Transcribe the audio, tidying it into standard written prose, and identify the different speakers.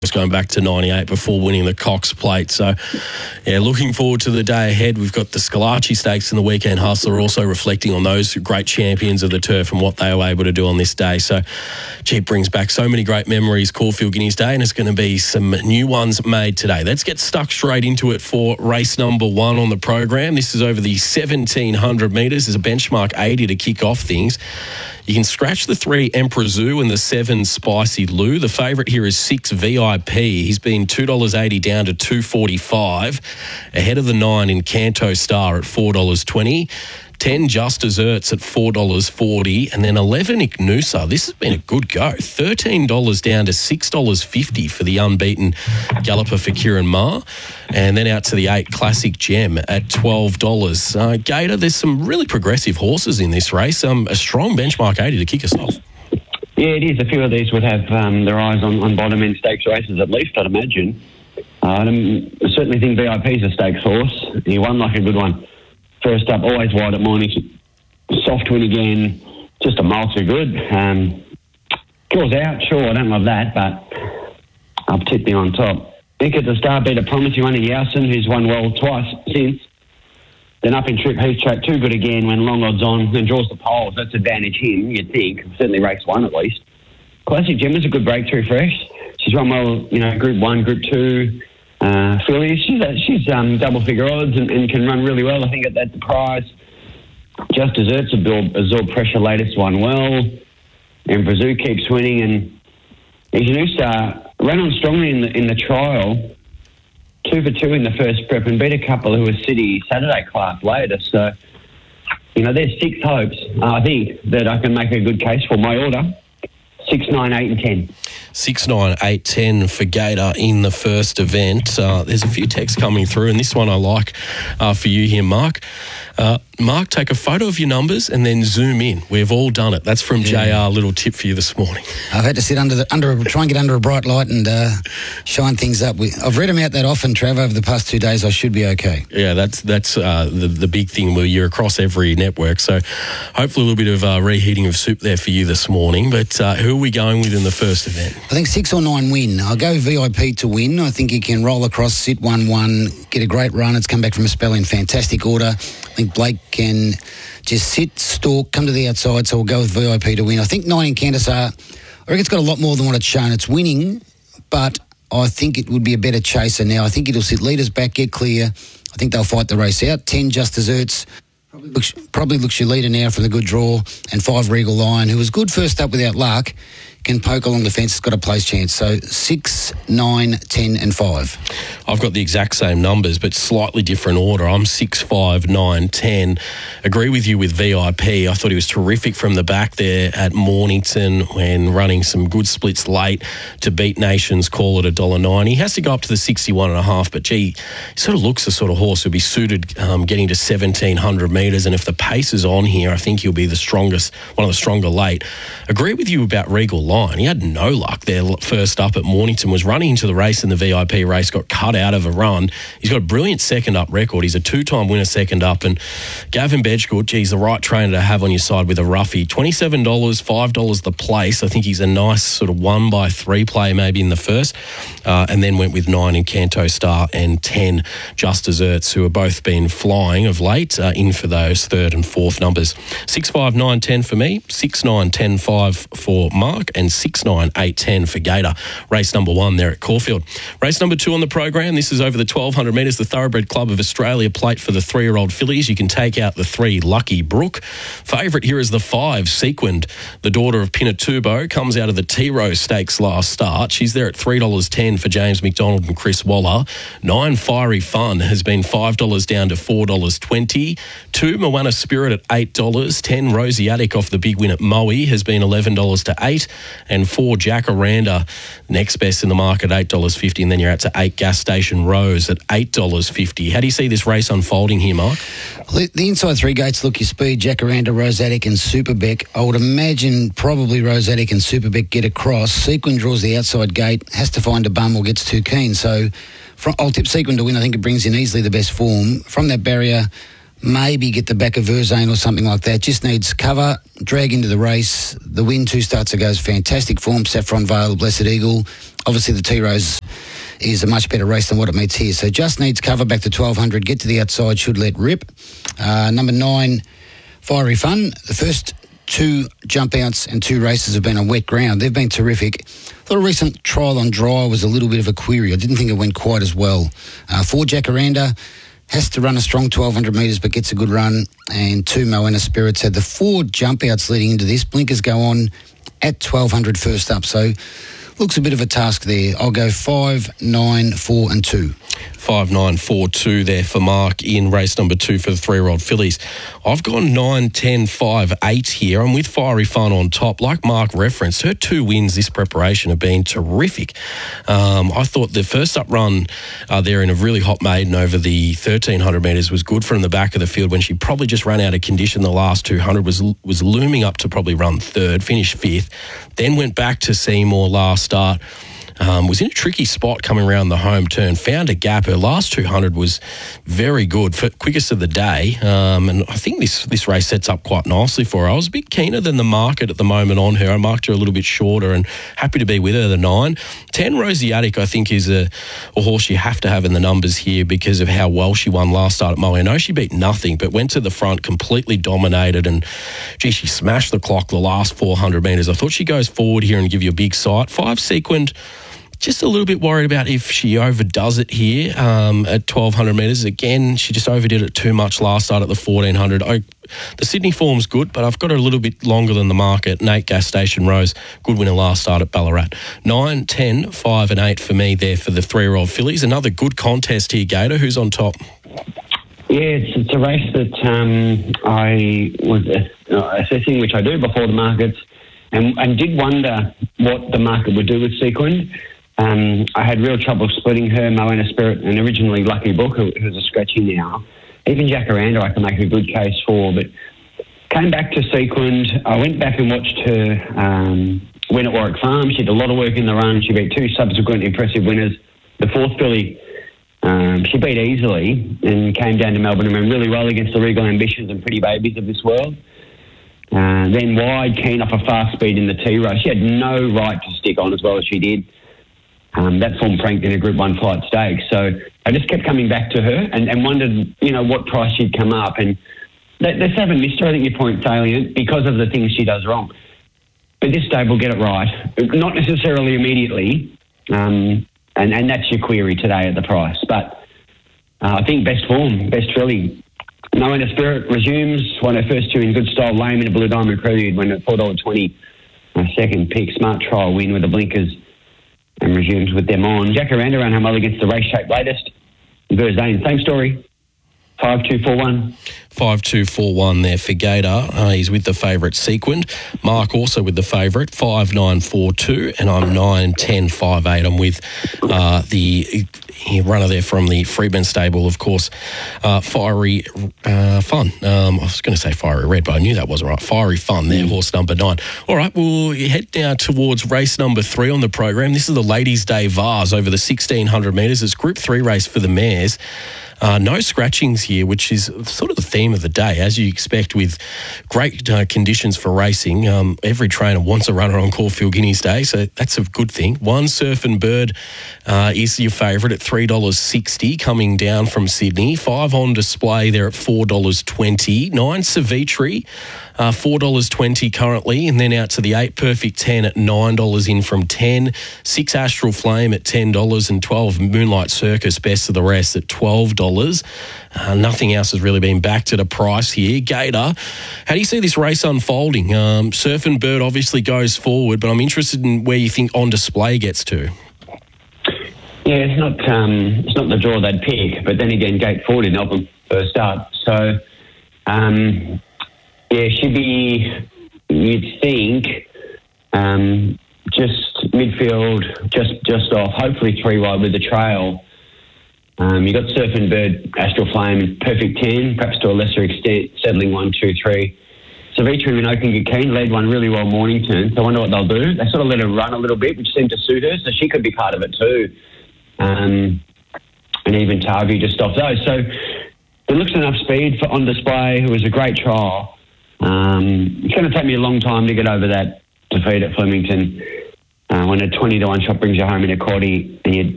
Speaker 1: going back to 98 before winning the Cox Plate. So, yeah, looking forward to the day ahead. We've got the Scalacci Stakes and the Weekend Hustler also reflecting on those great champions of the turf and what they were able to do on this day. So, it brings back so many great memories, Caulfield Guineas Day, and it's going to be some new ones made today. Let's get stuck straight into it for race number 1 on the program. This is over the 1,700 metres. There's a benchmark 80 to kick off things. You can scratch the 3 Emperor Zoo and the 7 Spicy Lou. The favourite here is 6 VIP. He's been $2.80 down to $2.45. Ahead of the 9 in Canto Star at $4.20. 10 Just Desserts at $4.40, and then 11 Ignusa. This has been a good go. $13 down to $6.50 for the unbeaten Galloper for Kieran Maher. And then out to the 8 Classic Gem at $12. Gator, there's some really progressive horses in this race. A strong benchmark 80 to kick us off.
Speaker 2: Yeah, it is. A few of these would have their eyes on bottom end stakes races at least, I'd imagine. I certainly think VIP's a stakes horse. He won like a good one. First up, always wide at Morning. Soft win again, just a mile too good. Kills out, sure, I don't love that, but I'll tip me on top. Think at the start, beat a promising one in Yowson, who's won well twice since. Then up in Trip Heath Track, too good again when long odds on, then draws the poles. That's advantage him, you'd think. Certainly race 1 at least. Classic Gem is a good breakthrough for us. She's run well, Group 1, Group 2. Fillies. She's double figure odds and can run really well. I think at the prize. Just Desserts absorb pressure. Latest one well. And Brazil keeps winning. And Ignusa ran on strongly in the trial. 2 for 2 in the first prep and beat a couple who were City Saturday class later. So, there's 6 hopes. I think that I can make a good case for my order. 6, 9, 8 and 10.
Speaker 1: 6, 9, 8, 10 for Gator in the first event. There's a few texts coming through, and this one I like for you here, Mark. Mark, take a photo of your numbers and then zoom in. We've all done it. That's from JR. Little tip for you this morning.
Speaker 3: I've had to sit try and get under a bright light and shine things up. I've read them out that often, Trav, over the past 2 days. I should be okay.
Speaker 1: Yeah, that's the big thing where you're across every network. So hopefully a little bit of reheating of soup there for you this morning. But who are we going with in the first event?
Speaker 3: I think 6 or 9 win. I'll go VIP to win. I think he can roll across, sit 1-1, get a great run. It's come back from a spell in fantastic order. I think Blake can just sit, stalk, come to the outside, so we'll go with VIP to win. I think 9 in Candace I reckon it's got a lot more than what it's shown. It's winning, but I think it would be a better chaser now. I think it'll sit leaders back, get clear. I think they'll fight the race out. 10 Just Desserts probably looks your leader now from the good draw, and 5 Regal Lion, who was good first up without luck, can poke along the fence. It's got a place chance. So 6, 9, 10 and 5.
Speaker 1: I've got the exact same numbers, but slightly different order. I'm 6, 5, 9, 10. Agree with you with VIP. I thought he was terrific from the back there at Mornington when running some good splits late to beat Nations Call at $1.90. He has to go up to the 61.5, but he sort of looks the sort of horse who'll be suited getting to 1,700 metres, and if the pace is on here, I think he'll be the strongest, one of the stronger late. Agree with you about Regal Lion. He had no luck there first up at Mornington, was running into the race in the VIP race, got cut out of a run. He's got a brilliant second up record. He's a 2-time winner second up, and Gavin Bedgegood, geez, the right trainer to have on your side with a roughie. $27, $5 the place. I think he's a nice sort of 1-by-3 play maybe in the first, and then went with 9 in Canto Star and 10 Just Desserts, who have both been flying of late, in for those 3rd and 4th numbers. 6, 5, 9, 10 for me, 6, 9, 10, 5 for Mark, and 6, 9, 8, 10 for Gator. Race number 1 there at Caulfield. Race number 2 on the program. This is over the 1,200 metres, the Thoroughbred Club of Australia plate for the 3-year-old fillies. You can take out the 3 Lucky Brook. Favourite here is the 5 Sequined, the daughter of Pinatubo, comes out of the T-Rose Stakes last start. She's there at $3.10 for James McDonald and Chris Waller. 9 Fiery Fun has been $5 down to $4.20. 2 Moana Spirit at $8. 10 Rosiatic off the big win at Moe has been $11 to $8. And 4 Jacaranda, next best in the market, $8.50, and then you're out to 8 Gas Station Rose at $8.50. How do you see this race unfolding here, Mark?
Speaker 3: The inside 3 gates look your speed, Jacaranda, Rosatic and Superbeck. I would imagine probably Rosatic and Superbeck get across. Sequin draws the outside gate, has to find a bum or gets too keen. So I'll tip Sequin to win. I think it brings in easily the best form. From that barrier, maybe get the back of Verzane or something like that. Just needs cover, drag into the race. The win 2 starts ago is fantastic form. Saffron Vale, Blessed Eagle. Obviously the T-Rose is a much better race than what it meets here. So just needs cover back to 1200. Get to the outside, should let rip. Number 9, Fiery Fun. The first 2 jump outs and 2 races have been on wet ground. They've been terrific. The recent trial on dry was a little bit of a query. I didn't think it went quite as well. 4, Jacaranda. Has to run a strong 1,200 metres but gets a good run. And 2, Moana Spirits had the 4 jump outs leading into this. Blinkers go on at 1,200 first up. So looks a bit of a task there. I'll go 5, 9, 4 and 2.
Speaker 1: 5, 9, 4, 2 there for Mark in race number 2 for the 3-year-old fillies. I've gone 9, 10, 5, 8 here. I'm with Fiery Fun on top. Like Mark referenced, her 2 wins this preparation have been terrific. I thought the first up run there in a really hot maiden over the 1,300 metres was good from the back of the field when she probably just ran out of condition. The last 200 was looming up to probably run 3rd, finished 5th, then went back to Seymour last start. Was in a tricky spot coming around the home turn, found a gap. Her last 200 was very good, for quickest of the day. And I think this race sets up quite nicely for her. I was a bit keener than the market at the moment on her. I marked her a little bit shorter and happy to be with her, the 9. 10, Rosiatic, I think is a horse you have to have in the numbers here because of how well she won last start at Moe. I know she beat nothing, but went to the front, completely dominated, and gee, she smashed the clock the last 400 metres. I thought she goes forward here and give you a big sight. 5, Sequined. Just a little bit worried about if she overdoes it here at 1,200 metres. Again, she just overdid it too much last start at the 1,400. The Sydney form's good, but I've got her a little bit longer than the market. 8, Gas Station Rose, good winner last start at Ballarat. 9, 10, 5 and 8 for me there for the 3-year-old fillies. Another good contest here, Gator. Who's on top?
Speaker 2: Yeah, it's a race that I was assessing, which I do before the markets, and did wonder what the market would do with Sequin. I had real trouble splitting her, Moana Spirit, and originally Lucky Book, who's a scratchy now. Even Jacaranda I can make a good case for, but came back to Sequined. I went back and watched her win at Warwick Farm. She did a lot of work in the run. She beat 2 subsequent impressive winners. The 4th filly, she beat easily and came down to Melbourne and ran really well against the Regal Ambitions and Pretty Babies of this world. Then wide, keen off a fast speed in the T-Race. She had no right to stick on as well as she did. That form pranked in a Group 1 flight stakes. So I just kept coming back to her and wondered, what price she'd come up. And they haven't missed her. I think your point's salient because of the things she does wrong. But this stable get it right. Not necessarily immediately. And that's your query today at the price. But I think best form, best filly. Moana Spirit resumes, won her first 2 in good style. Lame in a Blue Diamond Prelude, went at $4.20. Second pick, smart trial win with the blinkers. And resumes with them on. Jacaranda ran home well against the race-shaped latest. Verzane, same story. 5-2-4-1.
Speaker 1: 5-2-4-1 there for Gator. He's with the favourite Sequined. Mark also with the favourite 5-9-4-2, and I'm 9-10-5-8. I'm with the runner there from the Freedman stable, of course. Fiery Fun. I was going to say Fiery Red, but I knew that wasn't right. Fiery Fun there, horse number 9. All right, we'll head now towards race number 3 on the program. This is the Ladies' Day Vase over the 1,600 metres. It's Group 3 race for the mares. No scratchings here, which is sort of the theme of the day, as you expect with great conditions for racing. Every trainer wants a runner on Caulfield Guineas Day, so that's a good thing. 1 Surf and Bird is your favourite at $3.60, coming down from Sydney. 5 on display there at $4.20. 9 Savitri, $4.20 currently, and then out to the 8 Perfect 10 at $9 in from 10. 6 Astral Flame at $10 and 12 Moonlight Circus, best of the rest, at $12. Nothing else has really been backed at a price here. Gator, how do you see this race unfolding? Surf and Bird obviously goes forward, but I'm interested in where you think On Display gets to.
Speaker 2: Yeah, it's not the draw they'd pick, but then again, Gate Ford didn't help them first start. So, she'd be, you'd think, just midfield, just off, hopefully 3 wide with the trail. You got Surf and Bird, Astral Flame, Perfect 10, perhaps to a lesser extent, settling 1, 2, 3. Savitri and Oaken get keen, led one really well Mornington, so I wonder what they'll do. They sort of let her run a little bit, which seemed to suit her, so she could be part of it too. And even Tarvey just off those. So It looks enough speed for On Display, who was a great trial. It's going to take me a long time to get over that defeat at Flemington. When a 20-1 shot brings you home in a quaddie and